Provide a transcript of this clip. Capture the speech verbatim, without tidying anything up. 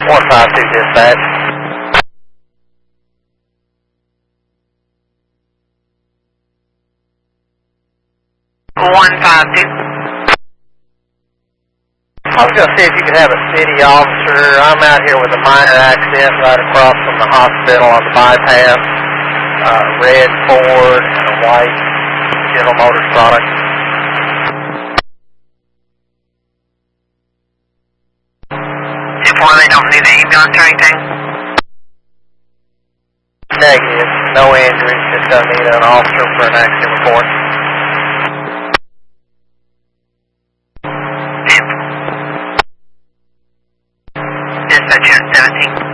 one five two dispatch. one five two. I was going to see if you could have a city officer. I'm out here with a minor accident right across from the hospital on the bypass. Uh, red Ford and a white General Motors product. ten four, they don't need an ambulance or anything? Negative. No injuries. Just don't need an officer for an accident report. Dispatch seventeen.